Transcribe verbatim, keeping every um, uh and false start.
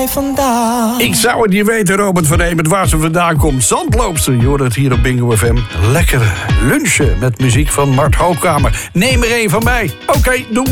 vandaan? Ik zou het niet weten, Robert van Hemert, waar ze vandaan komt. Zandloopster, je hoort het hier op Bingo F M. Lekker lunchen met muziek van Mart Hoogkamer. Neem er één van mij. Oké, okay, doe